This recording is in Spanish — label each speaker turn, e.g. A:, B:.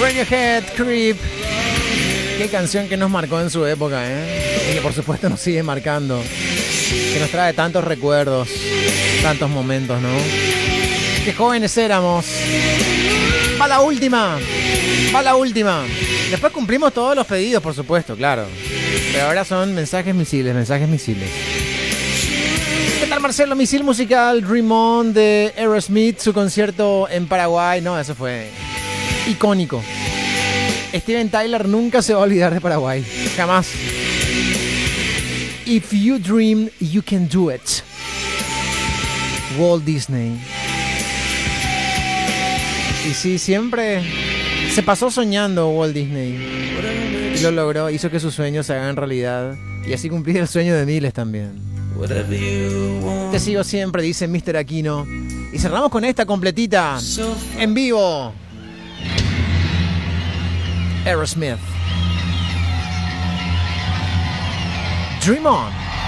A: Radiohead, Creep. Qué canción que nos marcó en su época, y que por supuesto nos sigue marcando. Que nos trae tantos recuerdos, tantos momentos, ¿no? Qué jóvenes éramos. Va la última. Después cumplimos todos los pedidos, por supuesto, claro. Pero ahora son mensajes misiles. ¿Qué tal, Marcelo? Misil musical, Dream On de Aerosmith, su concierto en Paraguay. No, eso fue icónico. Steven Tyler nunca se va a olvidar de Paraguay. Jamás. If you dream, you can do it. Walt Disney. Y sí, siempre se pasó soñando Walt Disney. Y lo logró, hizo que sus sueños se hagan realidad. Y así cumplir el sueño de miles también. Te sigo siempre, dice Mr. Aquino. Y cerramos con esta completita. En vivo. Aerosmith. Dream On.